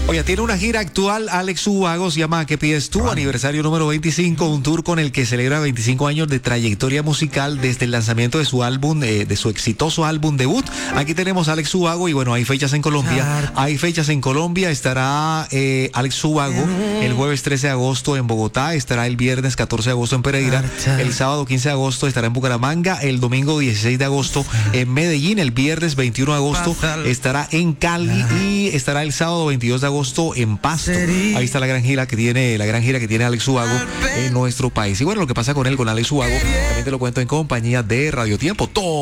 Oye, tiene una gira actual Alex Ubago, se llama ¿Qué pides tú? Aniversario número 25, un tour con el que celebra 25 años de trayectoria musical desde el lanzamiento de su álbum, de su exitoso álbum debut. Aquí tenemos a Alex Ubago y bueno, hay fechas en Colombia. Estará Alex Ubago el jueves 13 de agosto en Bogotá, estará el viernes 14 de agosto en Pereira, el sábado 15 de agosto estará en Bucaramanga, el domingo 16 de agosto en Medellín, el viernes 21 de agosto estará en Cali y estará el sábado 22 de agosto en Pasto. Ahí está la gran gira que tiene Alex Ubago en nuestro país. Y bueno, lo que pasa con Alex Ubago, también te lo cuento en compañía de Radio Tiempo. Todo